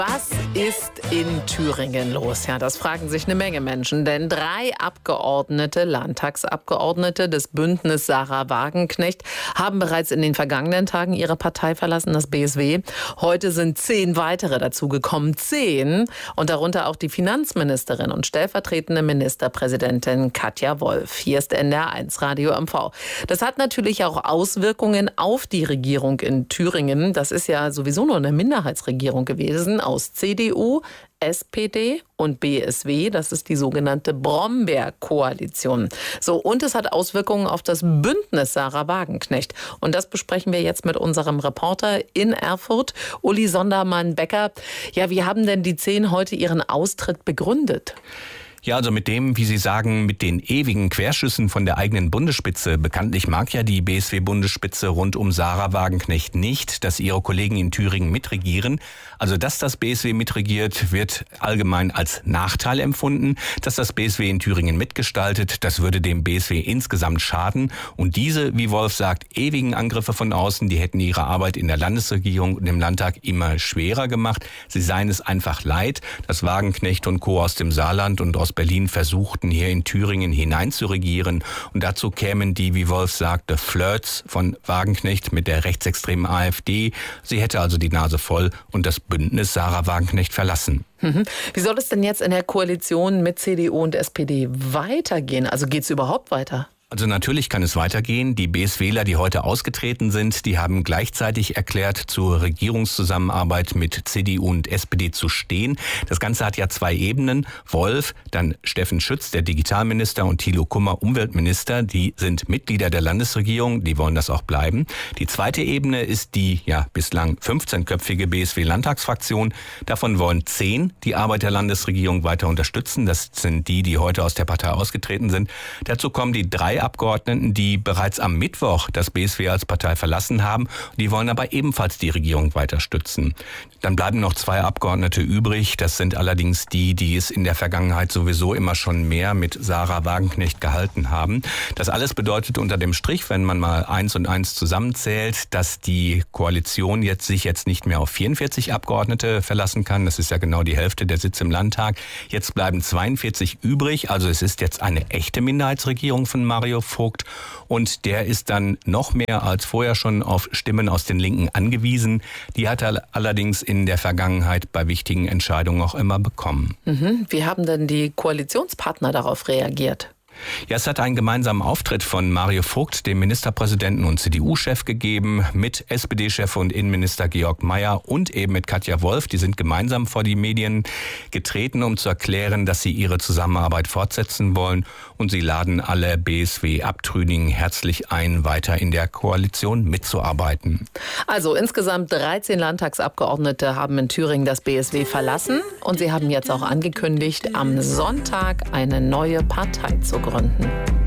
Was ist in Thüringen los? Ja, das fragen sich eine Menge Menschen, denn 3 Landtagsabgeordnete des Bündnis Sarah Wagenknecht haben bereits in den vergangenen Tagen ihre Partei verlassen, das BSW. Heute sind 10 weitere dazugekommen, 10 und darunter auch die Finanzministerin und stellvertretende Ministerpräsidentin Katja Wolf. Hier ist NDR1 Radio MV. Das hat natürlich auch Auswirkungen auf die Regierung in Thüringen. Das ist ja sowieso nur eine Minderheitsregierung gewesen aus CDU, SPD und BSW. Das ist die sogenannte Brombeer-Koalition. So, und es hat Auswirkungen auf das Bündnis Sarah Wagenknecht. Und das besprechen wir jetzt mit unserem Reporter in Erfurt, Uli Sondermann-Becker. Ja, wie haben denn die 10 heute ihren Austritt begründet? Ja, also mit dem, wie Sie sagen, mit den ewigen Querschüssen von der eigenen Bundesspitze. Bekanntlich mag ja die BSW-Bundesspitze rund um Sarah Wagenknecht nicht, dass ihre Kollegen in Thüringen mitregieren. Also, dass das BSW mitregiert, wird allgemein als Nachteil empfunden. Dass das BSW in Thüringen mitgestaltet, das würde dem BSW insgesamt schaden. Und diese, wie Wolf sagt, ewigen Angriffe von außen, die hätten ihre Arbeit in der Landesregierung und im Landtag immer schwerer gemacht. Sie seien es einfach leid, dass Wagenknecht und Co. aus dem Saarland und aus Berlin versuchten, hier in Thüringen hinein zu regieren. Und dazu kämen die, wie Wolf sagte, Flirts von Wagenknecht mit der rechtsextremen AfD. Sie hätte also die Nase voll und das Bündnis Sarah Wagenknecht verlassen. Wie soll es denn jetzt in der Koalition mit CDU und SPD weitergehen? Also geht es überhaupt weiter? Also natürlich kann es weitergehen. Die BSWler, die heute ausgetreten sind, die haben gleichzeitig erklärt, zur Regierungszusammenarbeit mit CDU und SPD zu stehen. Das Ganze hat ja 2 Ebenen. Wolf, dann Steffen Schütz, der Digitalminister, und Thilo Kummer, Umweltminister, die sind Mitglieder der Landesregierung, die wollen das auch bleiben. Die zweite Ebene ist die bislang 15-köpfige BSW-Landtagsfraktion. Davon wollen 10 die Arbeit der Landesregierung weiter unterstützen. Das sind die heute aus der Partei ausgetreten sind. Dazu kommen die 3 Abgeordneten, die bereits am Mittwoch das BSW als Partei verlassen haben. Die wollen aber ebenfalls die Regierung weiter stützen. Dann bleiben noch 2 Abgeordnete übrig. Das sind allerdings die, die es in der Vergangenheit sowieso immer schon mehr mit Sarah Wagenknecht gehalten haben. Das alles bedeutet unter dem Strich, wenn man mal 1 und 1 zusammenzählt, dass die Koalition sich jetzt nicht mehr auf 44 Abgeordnete verlassen kann. Das ist ja genau die Hälfte der Sitze im Landtag. Jetzt bleiben 42 übrig. Also es ist jetzt eine echte Minderheitsregierung von Mario Vogt, und der ist dann noch mehr als vorher schon auf Stimmen aus den Linken angewiesen. Die hat er allerdings in der Vergangenheit bei wichtigen Entscheidungen auch immer bekommen. Wie haben denn die Koalitionspartner darauf reagiert? Ja, es hat einen gemeinsamen Auftritt von Mario Vogt, dem Ministerpräsidenten und CDU-Chef, gegeben, mit SPD-Chef und Innenminister Georg Mayer und eben mit Katja Wolf. Die sind gemeinsam vor die Medien getreten, um zu erklären, dass sie ihre Zusammenarbeit fortsetzen wollen. Und sie laden alle BSW-Abtrünnigen herzlich ein, weiter in der Koalition mitzuarbeiten. Also insgesamt 13 Landtagsabgeordnete haben in Thüringen das BSW verlassen. Und sie haben jetzt auch angekündigt, am Sonntag eine neue Partei zu gründen.